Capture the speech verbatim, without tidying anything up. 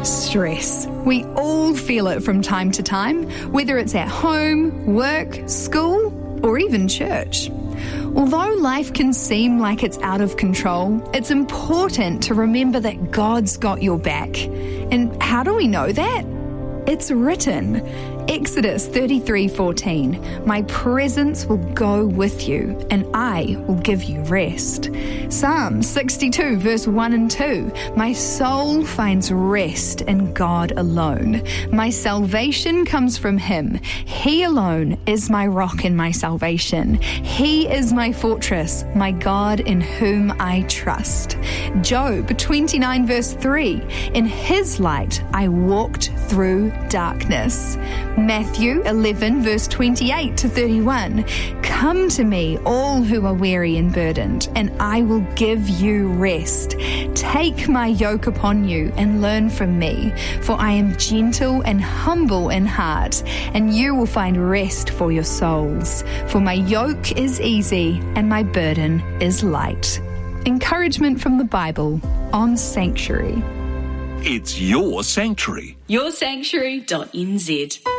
Stress. We all feel it from time to time, whether it's at home, work, school, or even church. Although life can seem like it's out of control, it's important to remember that God's got your back. And how do we know that? It's written. Exodus thirty-three fourteen, my presence will go with you, and I will give you rest. Psalm sixty-two, verse one and two, my soul finds rest in God alone. My salvation comes from Him. He alone is my rock and my salvation. He is my fortress, my God in whom I trust. Job twenty-nine, verse three, in His light I walked through darkness. Matthew eleven, verse twenty-eight to thirty-one. Come to me, all who are weary and burdened, and I will give you rest. Take my yoke upon you and learn from me, for I am gentle and humble in heart, and you will find rest for your souls. For my yoke is easy and my burden is light. Encouragement from the Bible on Sanctuary. It's your sanctuary. your sanctuary dot n z